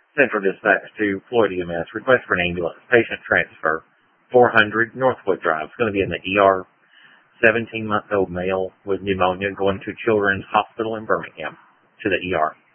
Central Dispatch to Floyd EMS. Request for an ambulance. Patient transfer. 400 Northwood Drive. It's going to be in the ER. 17-month-old male with pneumonia going to Children's Hospital in Birmingham to the ER.